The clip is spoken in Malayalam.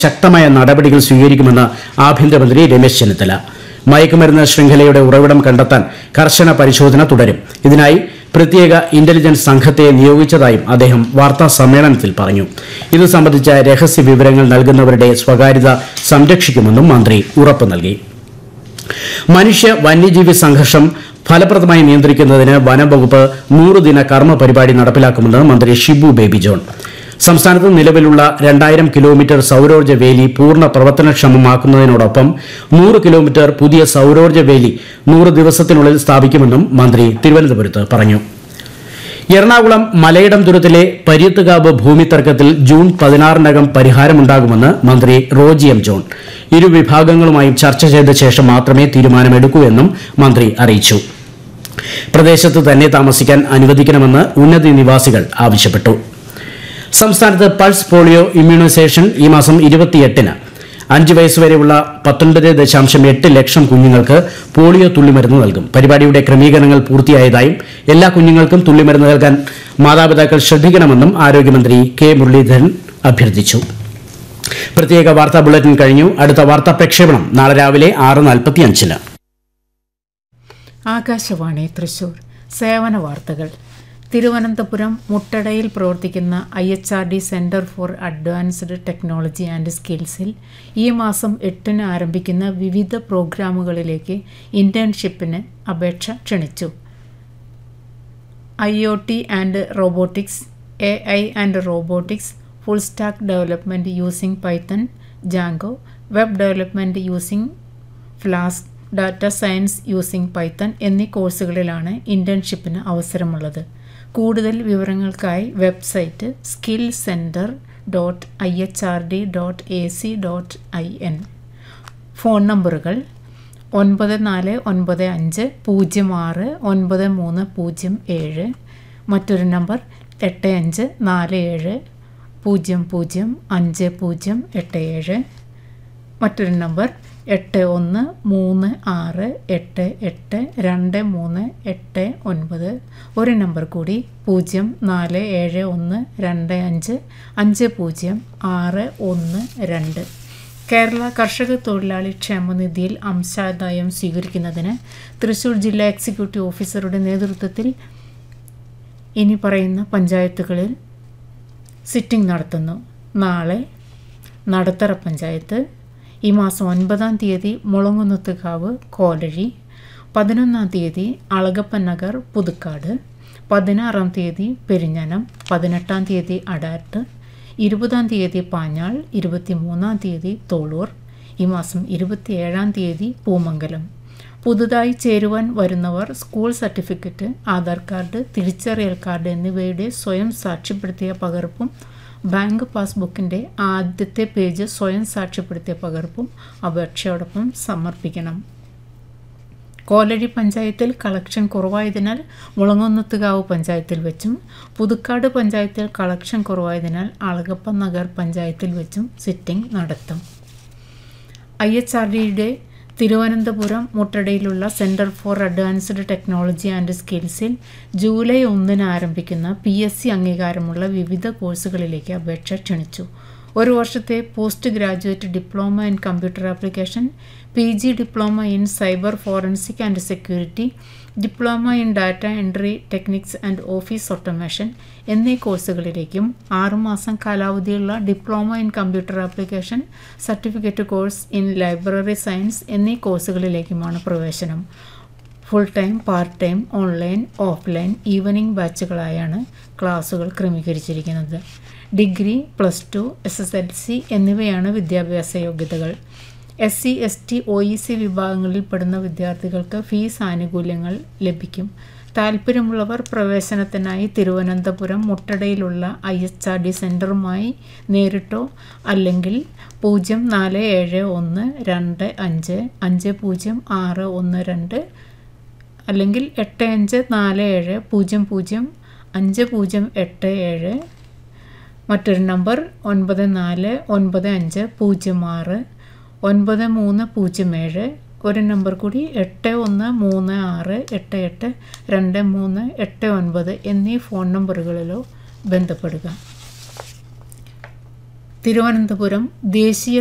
ശക്തമായ നടപടികൾ സ്വീകരിക്കുമെന്ന് ആഭ്യന്തരമന്ത്രി രമേശ് ചെന്നിത്തല. മയക്കുമരുന്ന് ശൃംഖലയുടെ ഉറവിടം കണ്ടെത്താൻ കർശന പരിശോധന തുടരും. ഇതിനായി പ്രത്യേക ഇന്റലിജൻസ് സംഘത്തെ നിയോഗിച്ചതായും അദ്ദേഹം വാർത്താ സമ്മേളനത്തിൽ പറഞ്ഞു. ഇതു സംബന്ധിച്ച രഹസ്യ വിവരങ്ങൾ നൽകുന്നവരുടെ സ്വകാര്യത സംരക്ഷിക്കുമെന്നും മന്ത്രി ഉറപ്പു നൽകി. മനുഷ്യ വന്യജീവി സംഘർഷം ഫലപ്രദമായി നിയന്ത്രിക്കുന്നതിന് വനംവകുപ്പ് 100 ദിന കർമ്മ പരിപാടി നടപ്പിലാക്കുമെന്ന് മന്ത്രി ഷിബു ബേബി ജോൺ. സംസ്ഥാനത്ത് നിലവിലുള്ള 2000 കിലോമീറ്റർ സൌരോർജ്ജ വേലി പൂർണ്ണ പ്രവർത്തനക്ഷമമാക്കുന്നതിനോടൊപ്പം 100 കിലോമീറ്റർ പുതിയ സൌരോർജ്ജ വേലി 100 ദിവസത്തിനുള്ളിൽ സ്ഥാപിക്കുമെന്നും മന്ത്രി തിരുവനന്തപുരത്ത് പറഞ്ഞു. എറണാകുളം മലയിടം തുരുത്തിലെ പര്യത്തുകാവ് ഭൂമി തർക്കത്തിൽ ജൂൺ 16-നകം പരിഹാരമുണ്ടാകുമെന്ന് മന്ത്രി റോജി എം ജോൺ. ഇരുവിഭാഗങ്ങളുമായും ചർച്ച ചെയ്ത ശേഷം മാത്രമേ തീരുമാനമെടുക്കൂ എന്നും മന്ത്രി അറിയിച്ചു. പ്രദേശത്ത് തന്നെ താമസിക്കാൻ അനുവദിക്കണമെന്ന് ഉന്നതി നിവാസികൾ ആവശ്യപ്പെട്ടു. സംസ്ഥാനത്ത് പൾസ് പോളിയോ ഇമ്മ്യൂണൈസേഷൻ ഈ മാസം 28-ന് 5 വയസ്സുവരെയുള്ള 19.8 ലക്ഷം കുഞ്ഞുങ്ങൾക്ക് പോളിയോ തുള്ളിമരുന്ന് നൽകും. പരിപാടിയുടെ ക്രമീകരണങ്ങൾ പൂർത്തിയായതായും എല്ലാ കുഞ്ഞുങ്ങൾക്കും തുള്ളിമരുന്ന് നൽകാൻ മാതാപിതാക്കൾ ശ്രദ്ധിക്കണമെന്നും ആരോഗ്യമന്ത്രി കെ മുരളീധരൻ അഭ്യർത്ഥിച്ചു. പ്രത്യേക വാർത്താ ബുള്ളറ്റിൻ കഴിഞ്ഞു. അടുത്ത വാർത്താ പ്രക്ഷേപണം നാളെ രാവിലെ 6:45-ന്. ആകാശവാണി തൃശൂർ. സേവന വാർത്തകൾ. തിരുവനന്തപുരം മുട്ടടയിൽ പ്രവർത്തിക്കുന്ന IHRD centre for advanced technology and സ്കിൽസിൽ ഈ മാസം 8-ന് ആരംഭിക്കുന്ന വിവിധ പ്രോഗ്രാമുകളിലേക്ക് ഇന്റേൺഷിപ്പിന് അപേക്ഷ ക്ഷണിച്ചു. IoT and robotics, AI and robotics, full stack development using Python, Jango, web development using flask, data science using Python എന്നീ കോഴ്സുകളിലാണ് ഇന്റേൺഷിപ്പിന് അവസരമുള്ളത്. കൂടുതൽ വിവരങ്ങൾക്കായി വെബ്സൈറ്റ് skillcenter.ihrd.ac.in. ഫോൺ നമ്പറുകൾ 9495069307, മറ്റൊരു നമ്പർ 8547005087, മറ്റൊരു നമ്പർ 8136882389, ഒരു നമ്പർ കൂടി 047125500612. കേരള കർഷക തൊഴിലാളി ക്ഷേമനിധിയിൽ അംശാദായം സ്വീകരിക്കുന്നതിന് തൃശൂർ ജില്ലാ എക്സിക്യൂട്ടീവ് ഓഫീസറുടെ നേതൃത്വത്തിൽ ഇനി പറയുന്ന പഞ്ചായത്തുകളിൽ സിറ്റിംഗ് നടത്തുന്നു. നാളെ നടത്തറ പഞ്ചായത്ത്, ഈ മാസം 9-ാം തീയതി മുളങ്ങുന്നത്തുകാവ് കോലഴി, 11-ാം തീയതി അളഗപ്പൻ നഗർ പുതുക്കാട്, 16-ാം തീയതി പെരിഞ്ഞനം, 18-ാം തീയതി അടാട്ട്, 20-ാം തീയതി പാഞ്ഞാൾ, 23-ാം തീയതി തോളൂർ, ഈ മാസം 27-ാം തീയതി പൂമംഗലം. പുതുതായി ചേരുവാൻ വരുന്നവർ സ്കൂൾ സർട്ടിഫിക്കറ്റ്, ആധാർ കാർഡ്, തിരിച്ചറിയൽ കാർഡ് എന്നിവയുടെ സ്വയം സാക്ഷ്യപ്പെടുത്തിയ പകർപ്പും ബാങ്ക് പാസ്ബുക്കിൻ്റെ ആദ്യത്തെ പേജ് സ്വയം സാക്ഷ്യപ്പെടുത്തിയ പകർപ്പും അപേക്ഷയോടൊപ്പം സമർപ്പിക്കണം. കോലഴി പഞ്ചായത്തിൽ കളക്ഷൻ കുറവായതിനാൽ മുളങ്ങുന്നത്തുകാവ് പഞ്ചായത്തിൽ വെച്ചും പുതുക്കാട് പഞ്ചായത്തിൽ കളക്ഷൻ കുറവായതിനാൽ അളഗപ്പൻ നഗർ പഞ്ചായത്തിൽ വെച്ചും സിറ്റിംഗ് നടത്തും. IHRDയുടെ Thiruvananthapuram മുട്ടടയിലുള്ള centre for advanced technology and സ്കിൽസിൽ July 1-ന് ആരംഭിക്കുന്ന PSC അംഗീകാരമുള്ള വിവിധ കോഴ്സുകളിലേക്ക് അപേക്ഷ ക്ഷണിച്ചു. ഒരു വർഷത്തെ post graduate diploma in computer application, PG diploma in cyber forensic and security, diploma in data entry techniques and office automation എന്നീ കോഴ്സുകളിലേക്കും 6 മാസം കാലാവധിയുള്ള diploma in computer application, certificate course in library science എന്നീ കോഴ്സുകളിലേക്കുമാണ് പ്രവേശനം. Full time, part time, online, offline, evening ബാച്ചുകളായാണ് ക്ലാസുകൾ ക്രമീകരിച്ചിരിക്കുന്നത്. ഡിഗ്രി, +2, SSLC എന്നിവയാണ് വിദ്യാഭ്യാസ യോഗ്യതകൾ. SC, ST, OEC വിഭാഗങ്ങളിൽപ്പെടുന്ന വിദ്യാർത്ഥികൾക്ക് ഫീസ് ആനുകൂല്യങ്ങൾ ലഭിക്കും. താൽപ്പര്യമുള്ളവർ പ്രവേശനത്തിനായി തിരുവനന്തപുരം മുട്ടടയിലുള്ള IHRD സെൻറ്ററുമായി നേരിട്ടോ അല്ലെങ്കിൽ 047125500612 അല്ലെങ്കിൽ 8547005087, മറ്റൊരു നമ്പർ 9495069307, ഒരു നമ്പർ കൂടി 8136882389 എന്നീ ഫോൺ നമ്പറുകളിലോ ബന്ധപ്പെടുക. 1 ഫോൺ നമ്പറുകളിലോ ബന്ധപ്പെടുക. തിരുവനന്തപുരം ദേശീയ